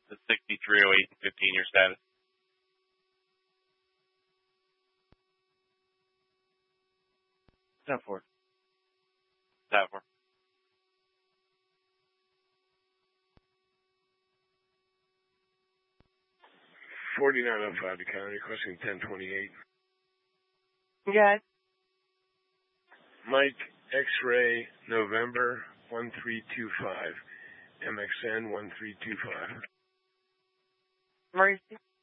the 6308 and 15-year status. Stop for. 4905 to county, requesting 1028. Yeah. Mike X-Ray November 1325. MXN 1325. Mercy.